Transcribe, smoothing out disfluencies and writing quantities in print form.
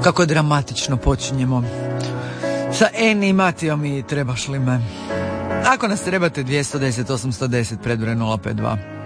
Kako dramatično počinjemo sa Enimatijom i Trebaš li me. Ako nas trebate 210 810 predbroj 052.